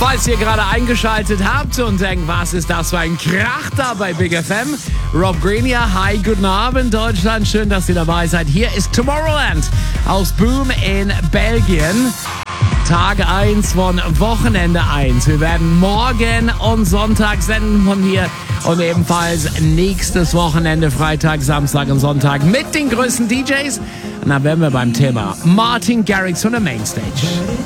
Falls ihr gerade eingeschaltet habt und denkt, was ist das für ein Krach da bei Big FM? Rob Green hier. Hi, guten Abend Deutschland. Schön, dass ihr dabei seid. Hier ist Tomorrowland aus Boom in Belgien. Tag 1 von Wochenende 1. Wir werden morgen und Sonntag senden von hier und ebenfalls nächstes Wochenende, Freitag, Samstag und Sonntag mit den größten DJs. Und dann wären wir beim Thema Martin Garrix von der Mainstage.